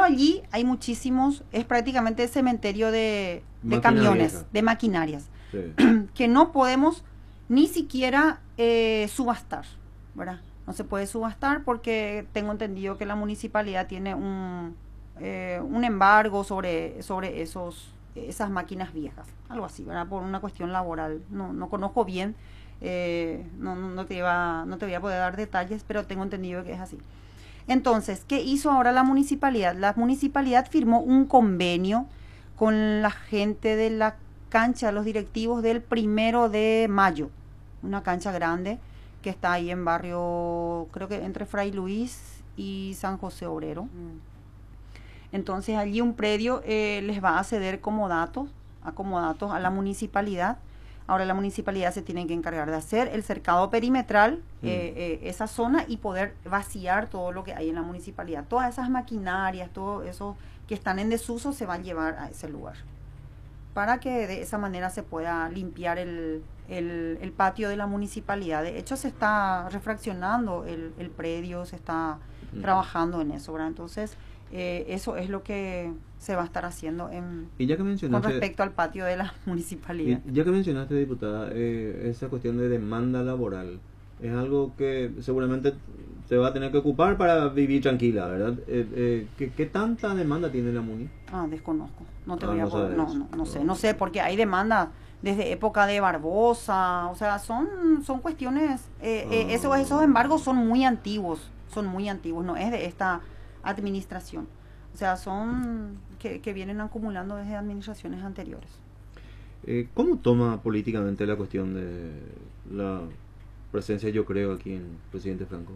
allí hay muchísimos, es prácticamente cementerio de camiones, vieja. de maquinarias, Sí. que no podemos ni siquiera subastar, ¿verdad? No se puede subastar porque tengo entendido que la municipalidad tiene un embargo sobre esas máquinas viejas, algo así, ¿verdad? Por una cuestión laboral. No conozco bien, no te voy a poder dar detalles, pero tengo entendido que es así. Entonces, ¿qué hizo ahora la municipalidad? La municipalidad firmó un convenio con la gente de la cancha, los directivos del 1 de Mayo, una cancha grande que está ahí en barrio, creo que entre Fray Luis y San José Obrero. Entonces allí un predio les va a ceder comodatos a la municipalidad. Ahora la municipalidad se tiene que encargar de hacer el cercado perimetral, esa zona, y poder vaciar todo lo que hay en la municipalidad. Todas esas maquinarias, todo eso que están en desuso se va a llevar a ese lugar, para que de esa manera se pueda limpiar el patio de la municipalidad. De hecho, se está refraccionando el predio, se está trabajando en eso, ¿verdad? Entonces, eso es lo que se va a estar haciendo y ya que con respecto al patio de la municipalidad. Ya que mencionaste, diputada, esa cuestión de demanda laboral, es algo que seguramente se va a tener que ocupar para vivir tranquila, ¿verdad? ¿Qué tanta demanda tiene la MUNI? Desconozco, no te Ah, voy a no poder, sabes. no sé, porque hay demanda desde época de Barbosa, o sea, son cuestiones, esos embargos son muy antiguos, no es de esta administración, o sea, son que vienen acumulando desde administraciones anteriores. ¿Cómo toma políticamente la cuestión de la presencia, yo creo, aquí en presidente Franco?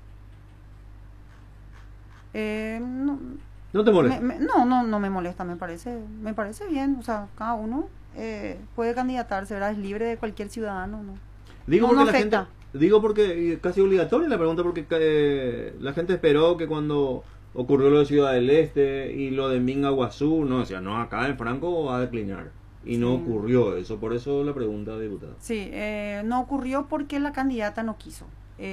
¿No te molesta? No me molesta, me parece bien, o sea, cada uno puede candidatarse, ¿verdad? Es libre de cualquier ciudadano, ¿no? Digo No porque afecta. Digo porque casi obligatoria la pregunta, porque la gente esperó que cuando ocurrió lo de Ciudad del Este y lo de Minga Guazú, no, decía, no, acá en Franco va a declinar. Y no ocurrió eso, por eso la pregunta, diputada. Sí, no ocurrió porque la candidata no quiso.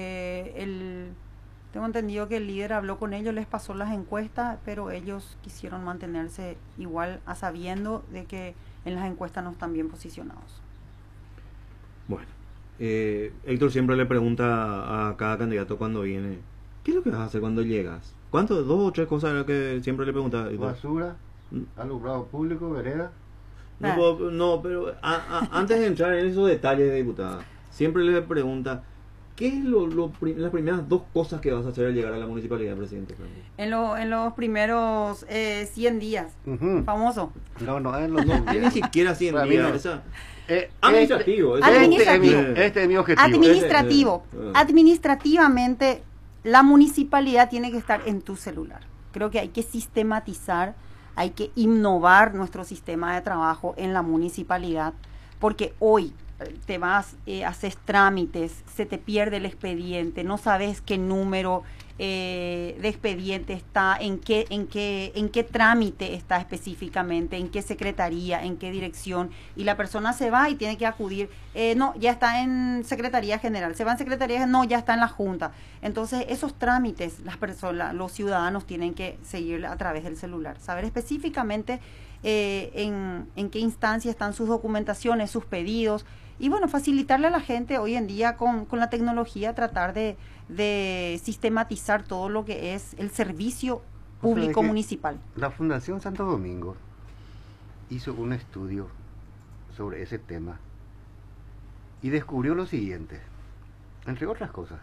Tengo entendido que el líder habló con ellos, les pasó las encuestas, pero ellos quisieron mantenerse igual, a sabiendo de que en las encuestas no están bien posicionados. Bueno, Héctor siempre le pregunta a cada candidato cuando viene, ¿qué es lo que vas a hacer cuando llegas? ¿Cuánto? 2 o 3 cosas era que siempre le pregunta. Basura, alumbrado público, vereda. No, pero antes de entrar en esos detalles, diputada, siempre le pregunta, ¿qué es las primeras 2 cosas que vas a hacer al llegar a la municipalidad, presidente Franco? En los primeros 100 días, famoso. No, en los 2 días. Ni siquiera 100 días. Administrativo. Este es mi objetivo. Administrativamente, la municipalidad tiene que estar en tu celular. Creo que hay que sistematizar, hay que innovar nuestro sistema de trabajo en la municipalidad, porque hoy te vas, haces trámites, se te pierde el expediente, no sabes qué número de expediente está, en qué trámite está específicamente, en qué secretaría, en qué dirección, y la persona se va y tiene que acudir, no, ya está en Secretaría General, se va en Secretaría, no, ya está en la Junta. Entonces, esos trámites, los ciudadanos tienen que seguir a través del celular, saber específicamente en qué instancia están sus documentaciones, sus pedidos, y bueno, facilitarle a la gente hoy en día con la tecnología, tratar de sistematizar todo lo que es el servicio público municipal. La Fundación Santo Domingo hizo un estudio sobre ese tema y descubrió lo siguiente, entre otras cosas,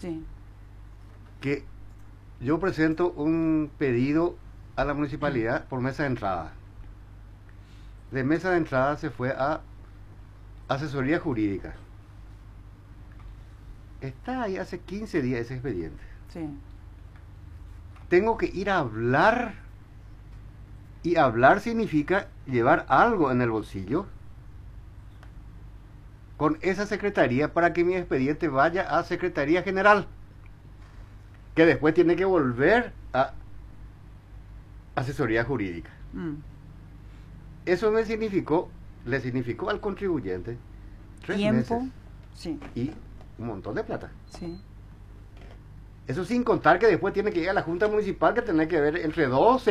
que yo presento un pedido a la municipalidad por mesa de entrada. De mesa de entrada se fue a asesoría jurídica. Está ahí hace 15 días ese expediente. Tengo que ir a hablar, y hablar significa llevar algo en el bolsillo con esa secretaría para que mi expediente vaya a Secretaría General, que después tiene que volver a asesoría jurídica. Eso le significó al contribuyente 3 meses y un montón de plata. Eso sin contar que después tiene que ir a la Junta Municipal, que tiene que ver entre 12